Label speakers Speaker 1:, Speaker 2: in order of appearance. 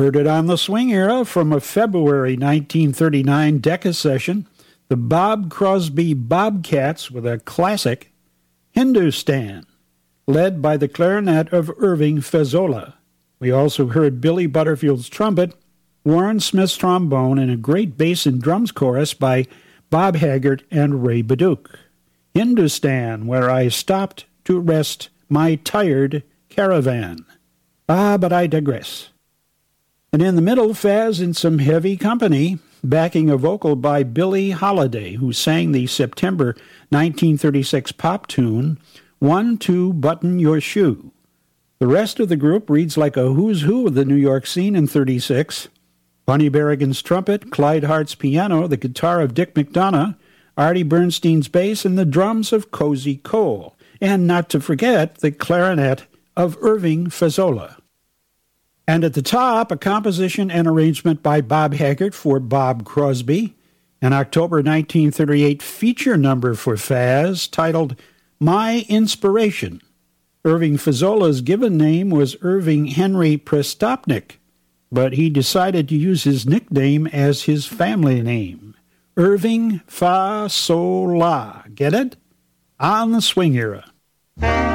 Speaker 1: Heard it on the Swing Era from a February 1939 Decca session, the Bob Crosby Bobcats with a classic, Hindustan, led by the clarinet of Irving Fezzola. We also heard Billy Butterfield's trumpet, Warren Smith's trombone, and a great bass and drums chorus by Bob Haggart and Ray Baduch. Hindustan, where I stopped to rest my tired caravan. But I digress. And in the middle, Faz in some heavy company, backing a vocal by Billie Holiday, who sang the September 1936 pop tune, One to Button Your Shoe. The rest of the group reads like a who's who of the New York scene in 36. Bunny Berrigan's trumpet, Clyde Hart's piano, the guitar of Dick McDonough, Artie Bernstein's bass, and the drums of Cozy Cole. And not to forget the clarinet of Irving Fezzola. And at the top, a composition and arrangement by Bob Haggart for Bob Crosby, an October 1938 feature number for Faz titled My Inspiration. Irving Fezzola's given name was Irving Henry Prestopnik, but he decided to use his nickname as his family name, Irving Fa Sol La. Get it? On the Swing Era.